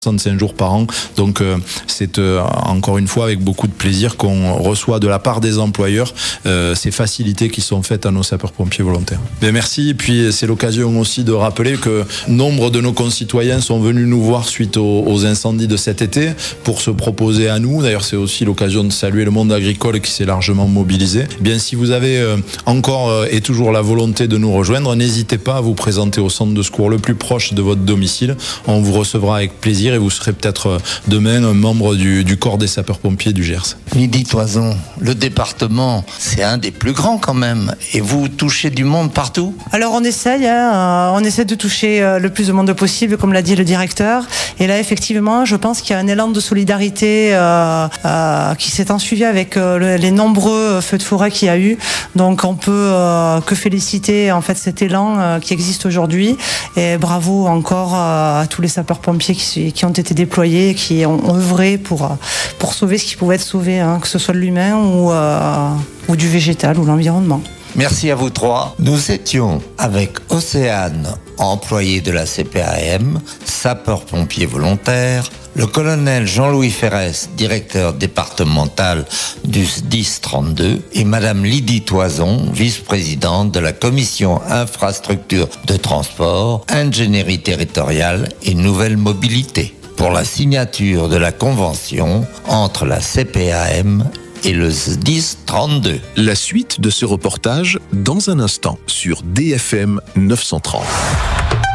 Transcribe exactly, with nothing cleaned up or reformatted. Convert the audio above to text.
soixante-cinq jours par an. Donc euh, c'est euh, encore une fois avec beaucoup de plaisir qu'on reçoit de la part des employeurs euh, ces facilités qui sont faites à nos sapeurs-pompiers volontaires. Bien, merci. Et puis c'est l'occasion aussi de rappeler que nombre de nos concitoyens sont venus nous voir suite aux, aux incendies de cet été pour se proposer à nous. D'ailleurs, c'est aussi l'occasion de saluer le monde agricole qui s'est largement mobilisé. Bien, si vous avez euh, encore euh, et toujours la volonté de nous rejoindre, n'hésitez pas à vous présenter au centre de secours le plus proche de votre domicile. On vous recevra avec plaisir et vous serez peut-être demain un membre du, du corps des sapeurs-pompiers du Gers. Lydie Toison, le département, c'est un des plus grands quand même. Et vous touchez du monde partout ? Alors on essaye, hein, on essaie de toucher le plus de monde possible, comme l'a dit le directeur. Et là, effectivement, je pense qu'il y a un élan de solidarité euh, euh, qui s'est ensuivi avec euh, le, les nombreux feux de forêt qu'il y a eu. Donc on peut euh, que féliciter en fait cet élan euh, qui existe aujourd'hui. Et bravo encore euh, à tous les sapeurs-pompiers qui, qui ont été déployés, qui ont œuvré pour, pour sauver ce qui pouvait être sauvé, hein, que ce soit de l'humain ou, euh, ou du végétal ou l'environnement. Merci à vous trois. Nous étions avec Océane, employé de la C P A M, sapeur-pompier volontaire, le colonel Jean-Louis Ferrès, directeur départemental du S D I S trente-deux, et Madame Lydie Toison, vice-présidente de la commission infrastructure de transport, ingénierie territoriale et nouvelle mobilité, pour la signature de la convention entre la C P A M et le S D I S trente-deux. La suite de ce reportage dans un instant sur D F M neuf cent trente.